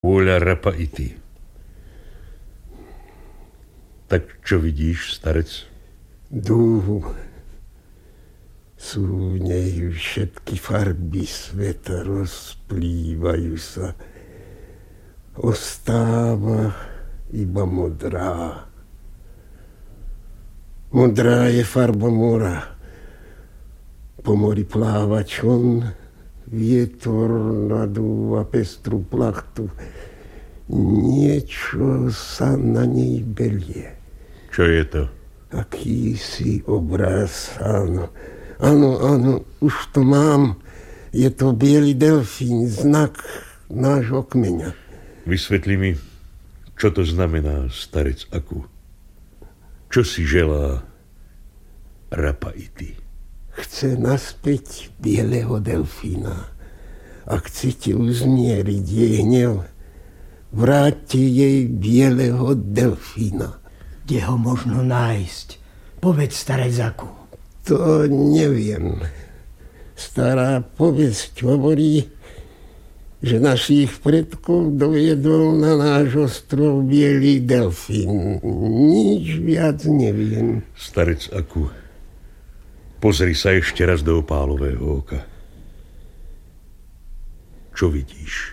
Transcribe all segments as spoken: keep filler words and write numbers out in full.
Vôľa Rapa Iti. Tak čo vidíš, starec? Dúhu. Sú v nej všetky farby sveta, rozplývajú sa. Ostáva iba modrá. Modrá je farba mora. Po mori pláva čln, vietor nadúva pestrú plachtu. Niečo sa na nej belie. Čo je to? Akýsi obraz, áno. Áno, áno, už to mám. Je to biely delfín, znak nášho kmeňa. Vysvetli mi, čo to znamená, starec Aku. Čo si želá Rapa Iti? Chce naspäť bieleho delfína. Ak chcete uzmieriť jej hnev, vráťte jej bieleho delfína. Kde ho možno nájsť? Povedz, starec Aku. To neviem. Stará povesť hovorí, že našich predkov doviedol na náš ostrov bielý delfín. Nič viac neviem. Starec Aku, pozri sa ešte raz do opálového oka. Čo vidíš?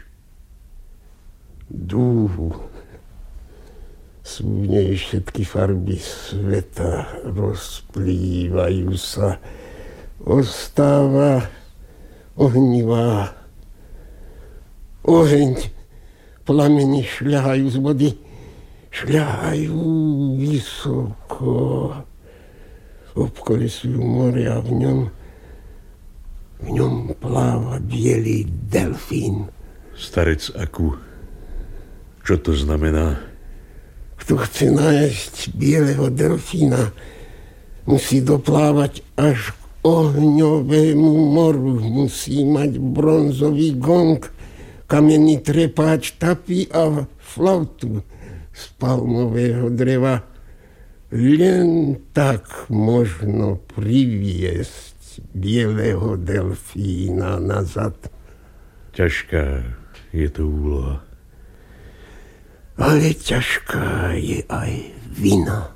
Dúhu. Sú v nej všetky farby sveta, rozplývajú sa. Ostáva ohnivá. Oheň, plameni šľahajú z vody, šľahajú vysoko. Obkolesujú more a v ňom, v ňom pláva bielý delfín. Starec Aku, čo to znamená? Kto chce nájsť bieleho delfína, musí doplávať až k ohňovému moru. Musí mať bronzový gong, kamenný trepáč, tapy a flautu z palmového dreva. Len tak možno priviesť bieleho delfína nazad. Ťažká je to úloha. Ale ťažká je aj vina.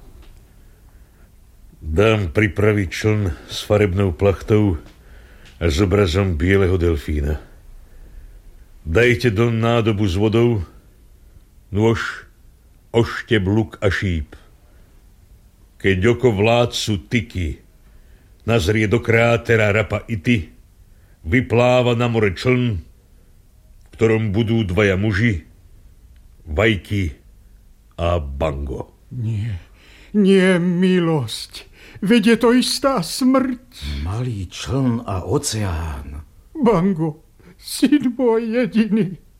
Dám pripraviť čln s farebnou plachtou a s obrazom bieleho delfína. Dajte do nádobu s vodou nôž, oštep, luk a šíp. Keď oko vládcu Tiki nazrie do krátera Rapa Iti, vypláva na more čln, v ktorom budú dvaja muži, Vajky a Bango. Nie, nie, milosť. Veď je to istá smrť. Malý čln a oceán. Bango, syn môj jediný.